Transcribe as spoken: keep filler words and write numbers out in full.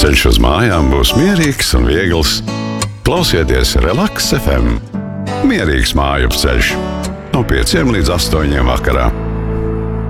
Ceļš uz mājām būs mierīgs un viegls. Klausieties Relaks F M. Mierīgs māju ceļš no pieciem līdz astoņiem vakarā.